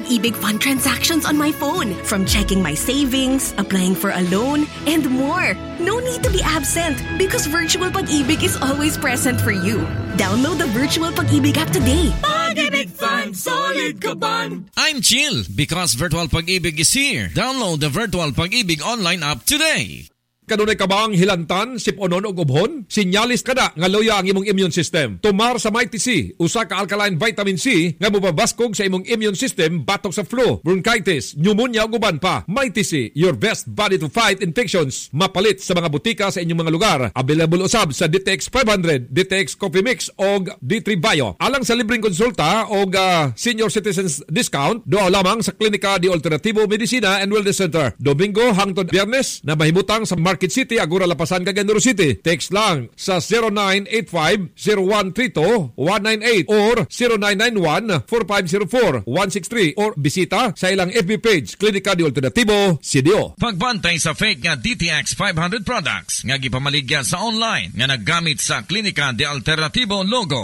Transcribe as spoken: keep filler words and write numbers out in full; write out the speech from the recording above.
Pag-ibig fund transactions on my phone. From checking my savings, applying for a loan, and more. No need to be absent because Virtual Pag-ibig is always present for you. Download the Virtual Pag-ibig app today. Pag-ibig fund, solid ka ban. I'm chill because Virtual Pag-ibig is here. Download the Virtual Pag-ibig online app today. Kanunay ka bang hilantan, siponon o gubhon? Sinyalis ka na nga loya ang imong immune system. Tumar sa Mighty C, usa ka alkaline vitamin C nga mobabaskog sa imong immune system batok sa flu, bronchitis, pneumonia o guban pa. Mighty C, your best body to fight infections. Mapalit sa mga butika sa inyong mga lugar. Available usab sa D T X five hundred, D T X Coffee Mix o D three Bio. Alang sa libreng konsulta o uh, senior citizens discount, doa lamang sa Klinika de Alternativo Medicina and Wellness Center. Domingo hangtod Biyernes na mahimutang sa Market City, Agora Lapasan, Cagayan City. Text lang sa zero nine eight five, zero one three two, one nine eight or zero nine nine one, four five zero four, one six three or bisita sa ilang F B page, Klinika de Alternativo, C D O. Pagbantay sa fake nga D T X five hundred products nga gipamaligya sa online nga naggamit sa Klinika de Alternativo logo